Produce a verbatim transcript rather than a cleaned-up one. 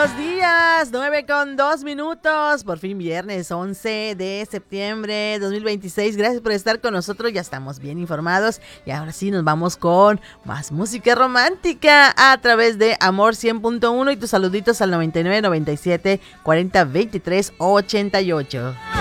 buenos días, nueve con dos minutos, por fin viernes once de septiembre dos mil veintiséis, gracias por estar con nosotros, ya estamos bien informados y ahora sí nos vamos con más música romántica a través de Amor cien punto uno y tus saluditos al noventa y nueve, noventa y siete, cuarenta, veintitrés, ochenta y ocho.